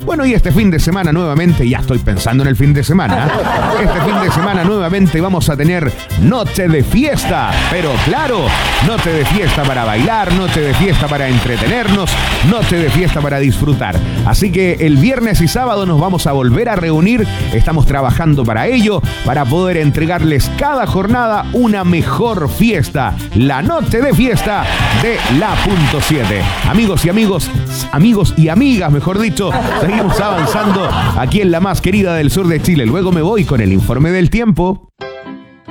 Bueno, y este fin de semana nuevamente, ya estoy pensando en el fin de semana, este fin de semana nuevamente vamos a tener noche de fiesta, pero claro, noche de fiesta para bailar, noche de fiesta para entretenernos, noche de fiesta para disfrutar. Así que el viernes y sábado nos vamos a volver a reunir, estamos trabajando para ello, para poder entregarles cada jornada una mejor fiesta, la noche de fiesta de la Punto 7. Amigos y amigas, mejor dicho, seguimos avanzando aquí en la más querida del sur de Chile. Luego me voy con el informe del tiempo.